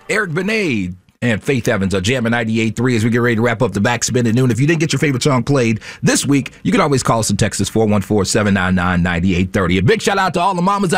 Eric Benet and Faith Evans are jamming 98.3 as we get ready to wrap up the Backspin at noon. If you didn't get your favorite song played this week, you can always call us and text us 414-799-9830. A big shout out to all the mamas